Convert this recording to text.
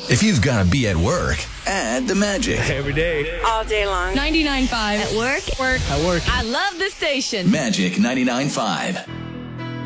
If you've got to be at work, add the magic. Every day. All day long. 99.5. At work. Work. At work. I love the station. Magic 99.5.